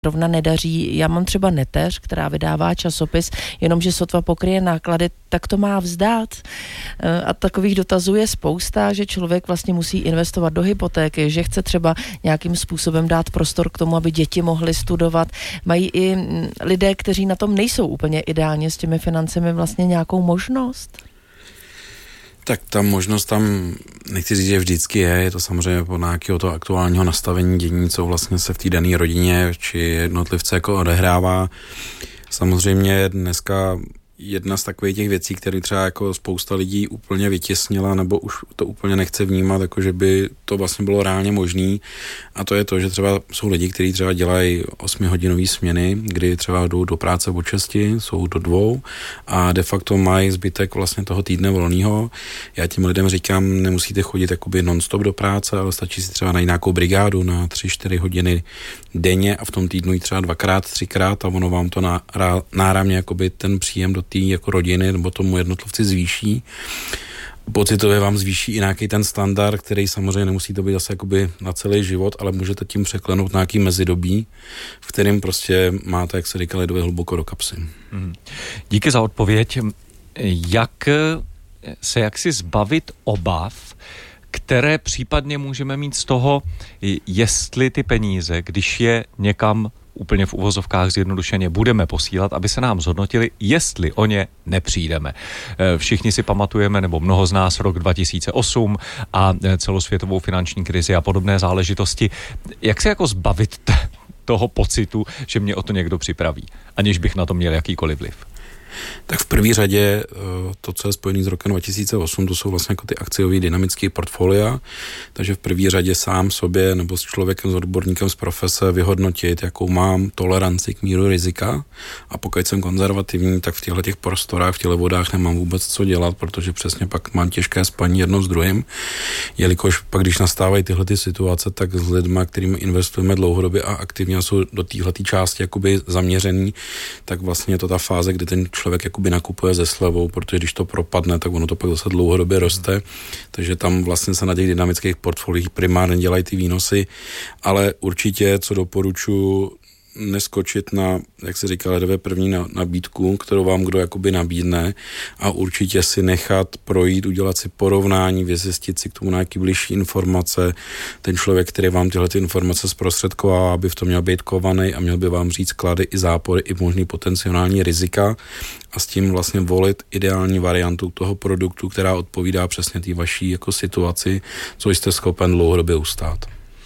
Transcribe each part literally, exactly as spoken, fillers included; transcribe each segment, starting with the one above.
rovna nedaří. Já mám třeba neteř, která vydává časopis, jenomže sotva pokryje náklady, tak to má vzdát. A takových dotazů je spousta, že člověk vlastně musí investovat do hypotéky, že chce třeba nějakým způsobem dát prostor k tomu, aby děti mohly studovat. Mají i lidé, kteří na tom nejsou úplně ideálně s těmi financemi, vlastně nějakou možnost? Tak ta možnost tam, nechci říct, že vždycky je, je to samozřejmě po nějakého toho aktuálního nastavení dění, co vlastně se v té dané rodině či jednotlivce jako odehrává. Samozřejmě dneska jedna z takových těch věcí, které třeba jako spousta lidí úplně vytěsnila nebo už to úplně nechce vnímat, jako že by to vlastně bylo reálně možný, a to je to, že třeba jsou lidi, kteří třeba dělají osmihodinový směny, kdy třeba jdou do práce od šesti, jsou do dvou a de facto mají zbytek vlastně toho týdne volného. Já těm lidem říkám, nemusíte chodit jakoby non-stop do práce, ale stačí si třeba najít nějakou brigádu na tři čtyři hodiny denně a v tom týdnu jít třeba dvakrát, třikrát a ono vám to náramně jakoby ten příjem do té jako rodiny nebo tomu jednotlivci zvýší. Pocitově vám zvýší i nějaký ten standard, který samozřejmě nemusí to být zase jakoby na celý život, ale můžete tím překlenout nějaký mezidobí, v kterém prostě máte, jak se říká lidově, hluboko do kapsy. Hmm. Díky za odpověď. Jak se jaksi zbavit obav, které případně můžeme mít z toho, jestli ty peníze, když je někam úplně v uvozovkách zjednodušeně budeme posílat, aby se nám zhodnotili, jestli o ně nepřijdeme. Všichni si pamatujeme, nebo mnoho z nás, rok dva tisíce osm a celosvětovou finanční krizi a podobné záležitosti. Jak se jako zbavit t- toho pocitu, že mě o to někdo připraví, aniž bych na to měl jakýkoliv vliv? Tak v první řadě to, co je spojené s rokem dva tisíce osm, to jsou vlastně jako ty akciový dynamické portfolia, takže v první řadě sám sobě nebo s člověkem, s odborníkem z profese vyhodnotit, jakou mám toleranci k míru rizika, a pokud jsem konzervativní, tak v těchto těch prostorách, v těchto vodách nemám vůbec co dělat, protože přesně pak mám těžké spaní jedno s druhým, jelikož pak, když nastávají tyhle ty situace, tak s lidma, kterými investujeme dlouhodobě a aktivně jsou do téhleté části jakoby zaměřený, tak vlastně je to ta fáze, kdy ten člověk jakoby nakupuje ze slevou, protože když to propadne, tak ono to pak zase dlouhodobě roste, takže tam vlastně se na těch dynamických portfoliích primárně dělají ty výnosy, ale určitě, co doporučuji, neskočit na, jak se říká, ledové první nabídku, kterou vám kdo jakoby nabídne, a určitě si nechat projít, udělat si porovnání, vyzjistit si k tomu nějaký bližší informace. Ten člověk, který vám tyhle ty informace zprostředková, aby v tom měl být kovaný a měl by vám říct klady i zápory, i možný potenciální rizika, a s tím vlastně volit ideální variantu toho produktu, která odpovídá přesně té vaší jako situaci, co jste schopen dlouhodobě ustát.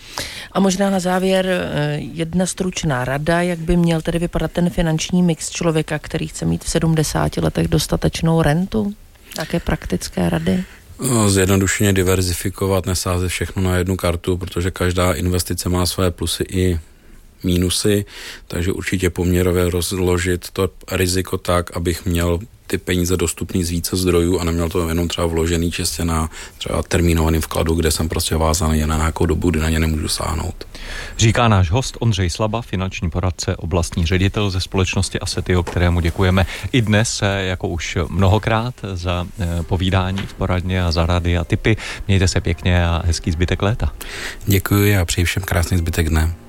A možná na závěr jedna stručná rada, jak by měl tedy vypadat ten finanční mix člověka, který chce mít v sedmdesáti letech dostatečnou rentu? Jaké praktické rady? No, zjednodušeně diverzifikovat, nesázet všechno na jednu kartu, protože každá investice má své plusy i mínusy, takže určitě poměrově rozložit to riziko tak, abych měl ty peníze dostupný z více zdrojů a neměl to jenom třeba vložený čistě na třeba termínovaný vkladu, kde jsem prostě vázaný jen na nějakou dobu, kdy na ně nemůžu sáhnout. Říká náš host Ondřej Slaba, finanční poradce, oblastní ředitel ze společnosti Assetio, kterému děkujeme i dnes, jako už mnohokrát, za povídání v poradně a za rady a tipy. Mějte se pěkně a hezký zbytek léta. Děkuji a přeji všem krásný zbytek dne.